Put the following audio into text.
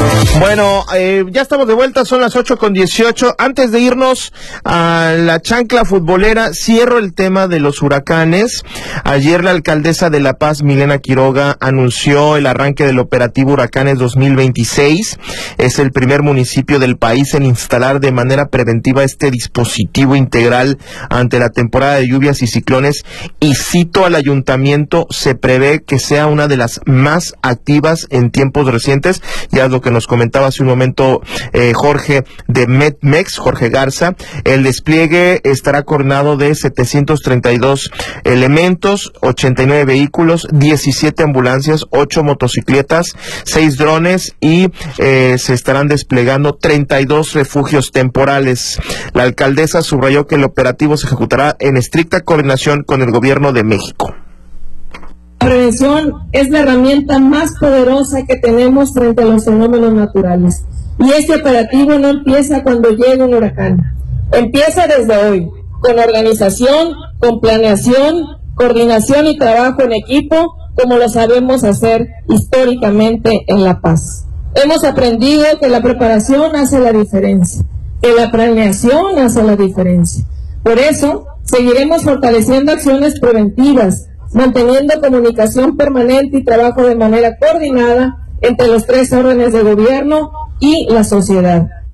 Bueno, ya estamos de vuelta, son las 8:18. Antes de irnos a la chancla futbolera, cierro el tema de los huracanes. Ayer la alcaldesa de La Paz, Milena Quiroga, anunció el arranque del operativo Huracanes 2026. Es el primer municipio del país en instalar de manera preventiva este dispositivo integral ante la temporada de lluvias y ciclones. Y cito al ayuntamiento, se prevé que sea una de las más activas en tiempos recientes. Ya es lo que nos comentaba hace un momento Jorge de Medmex, Jorge Garza. El despliegue estará coordinado de 732 elementos, 89 vehículos, 17 ambulancias, 8 motocicletas, 6 drones y se estarán desplegando 32 refugios temporales. La alcaldesa subrayó que el operativo se ejecutará en estricta coordinación con el gobierno de México. La prevención es la herramienta más poderosa que tenemos frente a los fenómenos naturales. Y este operativo no empieza cuando llegue un huracán. Empieza desde hoy, con organización, con planeación, coordinación y trabajo en equipo, como lo sabemos hacer históricamente en La Paz. Hemos aprendido que la preparación hace la diferencia, que la planeación hace la diferencia. Por eso, seguiremos fortaleciendo acciones preventivas, manteniendo comunicación permanente y trabajo de manera coordinada entre los 3 órdenes de gobierno y la sociedad.